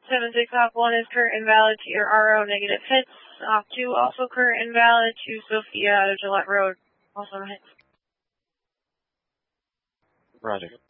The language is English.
76 Hawk 1 is current invalid to your RO, negative hits. Hawk 2 also current invalid to Sophia out of Gillette Road, also hits. Roger.